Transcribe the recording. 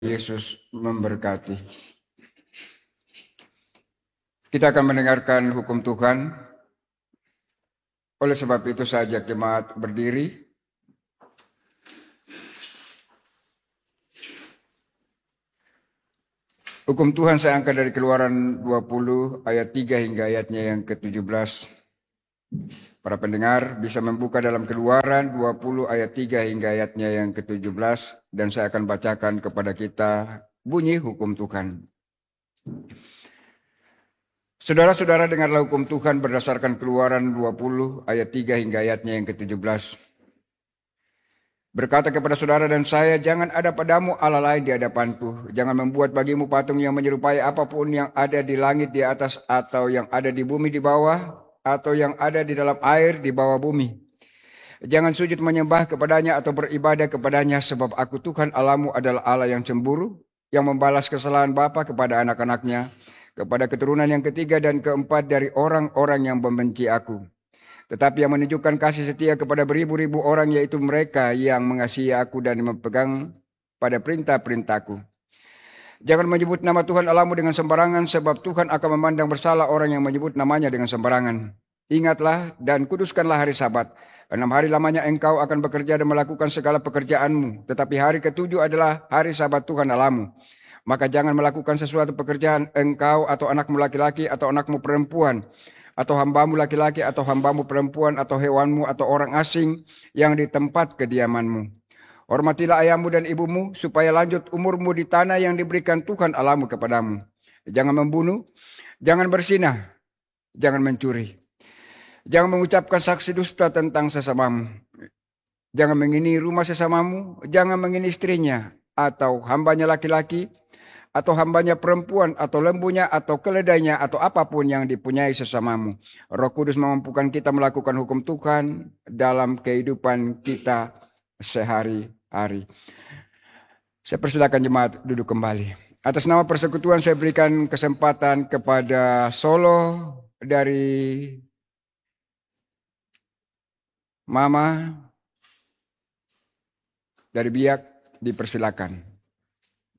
Yesus memberkati. Kita akan mendengarkan hukum Tuhan. Oleh sebab itu saya ajak jemaat berdiri. Hukum Tuhan saya angkat dari Keluaran 20 ayat 3 hingga ayatnya yang ke-17. Para pendengar bisa membuka dalam Keluaran 20 ayat 3 hingga ayatnya yang ke-17. Dan saya akan bacakan kepada kita bunyi hukum Tuhan. Saudara-saudara, dengarlah hukum Tuhan berdasarkan Keluaran 20 ayat 3 hingga ayatnya yang ke-17. Berkata kepada saudara dan saya, jangan ada padamu Allah lain di hadapanku. Jangan membuat bagimu patung yang menyerupai apapun yang ada di langit di atas, atau yang ada di bumi di bawah, atau yang ada di dalam air di bawah bumi. Jangan sujud menyembah kepadanya atau beribadah kepadanya, sebab aku Tuhan Allahmu adalah Allah yang cemburu, yang membalas kesalahan bapa kepada anak-anaknya, kepada keturunan yang ketiga dan keempat dari orang-orang yang membenci aku. Tetapi yang menunjukkan kasih setia kepada beribu-ribu orang, yaitu mereka yang mengasihi aku dan memegang pada perintah-perintahku. Jangan menyebut nama Tuhan Allahmu dengan sembarangan, sebab Tuhan akan memandang bersalah orang yang menyebut namanya dengan sembarangan. Ingatlah dan kuduskanlah hari Sabat. 6 hari lamanya engkau akan bekerja dan melakukan segala pekerjaanmu. Tetapi hari ketujuh adalah hari Sabat Tuhan Allahmu. Maka jangan melakukan sesuatu pekerjaan engkau atau anakmu laki-laki atau anakmu perempuan, atau hambamu laki-laki atau hambamu perempuan, atau hewanmu atau orang asing yang di tempat kediamanmu. Hormatilah ayahmu dan ibumu, supaya lanjut umurmu di tanah yang diberikan Tuhan Allahmu kepadamu. Jangan membunuh, jangan berzinah, jangan mencuri. Jangan mengucapkan saksi dusta tentang sesamamu. Jangan mengini rumah sesamamu, jangan mengini istrinya, atau hambanya laki-laki, atau hambanya perempuan, atau lembunya, atau keledainya, atau apapun yang dipunyai sesamamu. Roh Kudus memampukan kita melakukan hukum Tuhan dalam kehidupan kita sehari-hari. Saya persilakan jemaat duduk kembali. Atas nama persekutuan saya berikan kesempatan kepada solo dari Mama, dari Biak, dipersilakan.